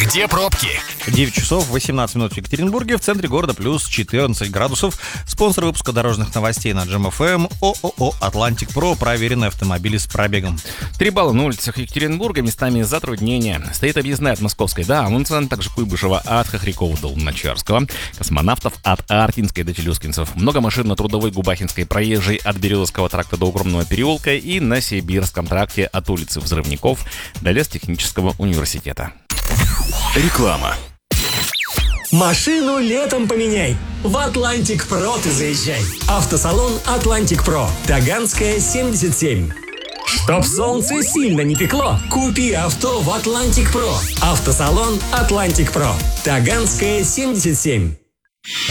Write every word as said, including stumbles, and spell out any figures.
Где пробки? девять часов восемнадцать минут в Екатеринбурге, в центре города плюс четырнадцать градусов. Спонсор выпуска дорожных новостей на Джем эф эм ООО «Атлантик Про». Проверенные автомобили с пробегом. Три балла на улицах Екатеринбурга, местами затруднения. Стоит объездная от Московской до Амундсена, также Куйбышева от Хохрякова до Луначарского, Космонавтов от Артинской до Челюскинцев. Много машин на Трудовой, Губахинской, Проезжей от Березовского тракта до Укромного переулка и на Сибирском тракте от улицы Взрывников до Лестехнического университета. Реклама. Машину летом поменяй. В Атлантик Про ты заезжай. Автосалон Атлантик Про. Таганская, семьдесят семь. Чтоб солнце сильно не пекло, купи авто в Атлантик Про. Автосалон Атлантик Про. Таганская, семьдесят семь.